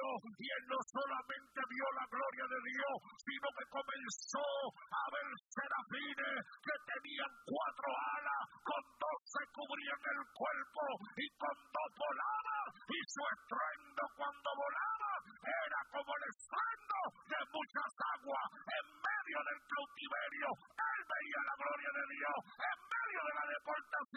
y él no solamente vio la gloria de Dios, sino que comenzó a ver serafines que tenían 4 alas, con 2 se cubrían el cuerpo y con 2 volaban, y su estruendo cuando volaba era como el estruendo de muchas aguas. En medio del cautiverio, él veía la gloria de Dios. En medio de la deportación,